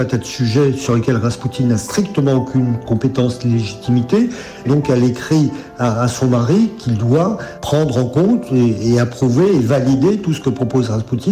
Un tas de sujets sur lesquels Raspoutine n'a strictement aucune compétence ni légitimité. Donc elle écrit à son mari qu'il doit prendre en compte et approuver et valider tout ce que propose Raspoutine.